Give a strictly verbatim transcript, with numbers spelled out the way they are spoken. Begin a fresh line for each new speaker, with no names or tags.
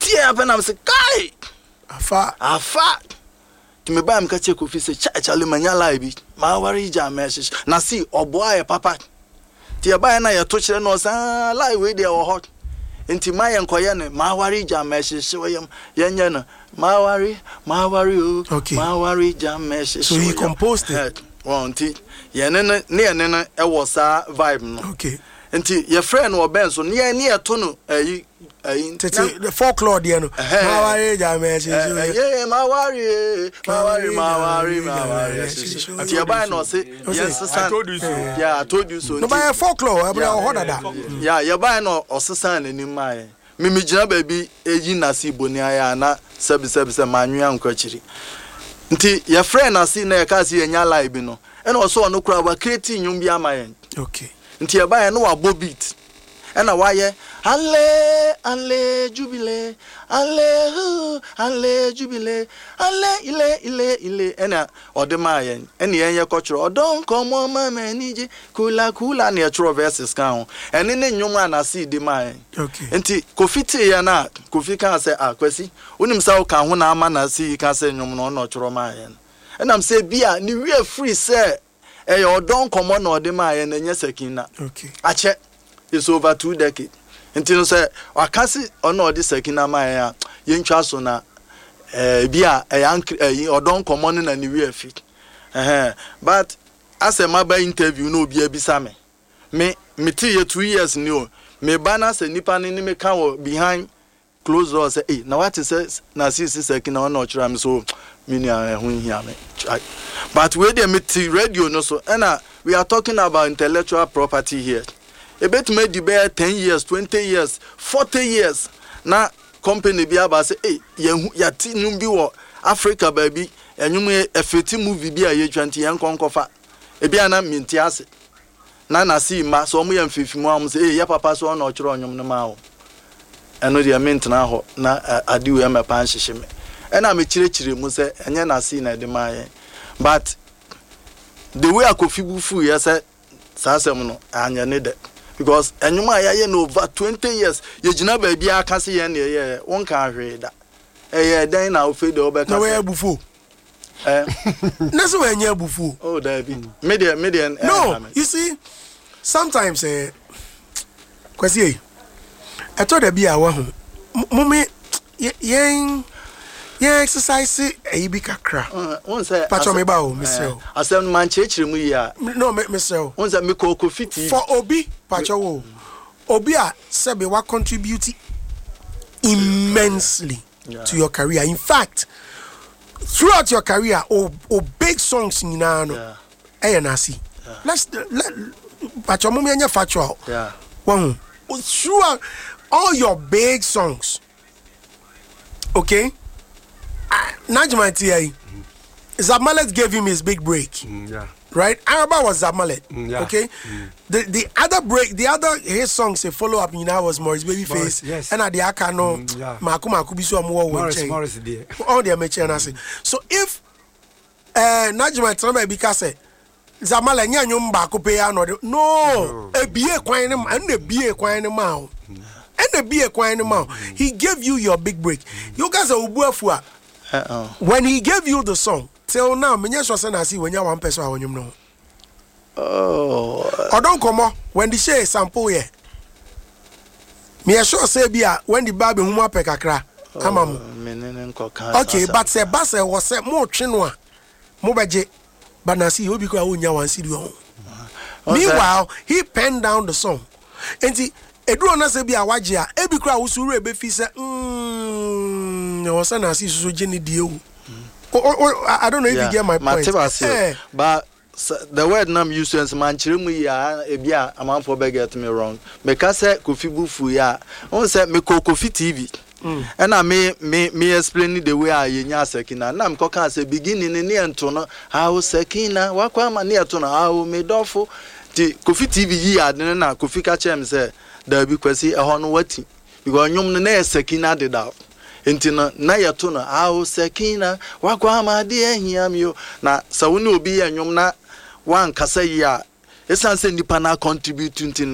tear up and I'm say kai
afa
afa to me buy am ka check Kofi say chale manya live ma wari jam message na see oboa e papa tie buy na ye to kire no sa live we dey hot enti ma ye nkoye ne ma wari jam message we yam ye nya no ma wari ma wari o ma wari jam message.
So he composed it.
One ti ye ne ne ne ne e wo sa vibe no.
Okay.
Enti your friend or Ben so near near to no eh eh
the folklore there no ma wari jam message.
Yeah, ma wari ma wari ma wari ma wari. Ati you buy no say yes I told you so. Yeah, I told you so.
No buy folklore I hold that.
Yeah, you buy no osesan anim mai. Me me gina baby eji nasi boni aya na sebi sebi se manwia nkwachiri. Nti your friend asi na e ka si enya live bi no. E na so no kura wa create nyum bi amayen.
Okay.
Nti e ba no wa beat. E na wa ye alle alle jubile alle hu alle jubile alle ile ile ile e na odema yen. E na yen ye kotro odon komo mama niji kula kula na e tro verses kan ho. E ne ne nyum ana si di mayen.
Okay.
Nti Kofi te ya na Kofi kan say akwasi unim sa wo kan ho na ama na si kan say nyum no no tro mayen. E na say bia ni we free say eh your don komo na odema yen na nya sakina.
Okay.
Ache it's over two decades. Until say wakasi ono odi sakina ma ya yentwa so na eh bia eh odon komo na ni we afi. Eh but as a maba interview no bia bisa me. Me me ti two years ni o. Me bana se nipa ni me kan behind closed doors say eh na what is na sisi sakina ono chira me so mini ehun hia me. But we dey meet radio no so and we are talking about intellectual property here. A bit made the bear ten years, twenty years, forty years. Na company be aba say, hey, ya ti numbi wo Africa baby, and you may a fifty movie be a year twenty young concofa. E be ana minti ase. Na na see ma so mu yam fifi mu am say, hey, ya papa so na ochro onyum no ma wo. Eno de mint na ho na ade we ma pan hyehye me. E na me kire kire mu say enye na see na de ma yen. But the way Kofi bufu yes sasem no anya ne de. Because enyuma ya ye no over twenty years ye gina ba bia aka se ye ne ye won kan hwe da eh dan na ofe de obeka
no we abufu
eh
na so we nya abufu
oh da bi media media
no you see sometimes eh kwasi eh eto da bia wa ho mummy yen yeah exercise e bi kakra
won say
pacho me ba o misel
asem man chechire mu ya
no misel
won say me ko Kofi T V
for obi pacho wo obi a sebe wa contribute immensely yeah. to your career. In fact, throughout your career o o big songs nyina no eh na see let's let pacho mo me anya factual
yeah
one throughout all your big songs, okay. Najma T I Zamalek gave him his big break.
Mm, yeah.
Right? Araba was Zamalek.
Mm, yeah.
Okay?
Mm.
The the other break, the other his songs a follow up, you know, was Morris Babyface.
Yes.
And at the Akano Maku Maku Bisu Amwa
Morris Morris there.
All the amateur and so if uh Najma Trama because Zamalek nyanyum baku pay no no a be a quine and a be a quine mouth. And a be a quine mouth. He gave you your big break. You guys are ubuafua. Uh-oh. When he gave you the song, till now, me just say na see when you one person when you know.
Oh.
Or don't come on when the share sample here. Me sure say bia when the baby huma pe kakra. Amamu. Okay, but say bass was say more chinwa. Mo beje. But na see obi ko awunya wan see do. Meanwhile, he penned down the song. And he Edro na se bia waje a ebi kra wo suru ebe fi se mm no say na see so geni die o. I don't know if yeah. you get my point.
Eh. But the word nam use as man chirimu ya ebia amanfo be get me wrong. Because say Kofi bufu ya. On say me Kofi T V. And I me me me explain the way I nya Sekina. Na me koka say beginning ni ento no how Sekina wakwa ma ni eto no how me dofo ti Kofi T V yi ade na Kofi ka chem say da bi kwasi ehon wati because nyom no na Sekina did out. Entina na yeto no how Sekina wakwa ma de ahia mi o na sa woni obi ya nyom na wan kasa yi a esan se nipa na contribute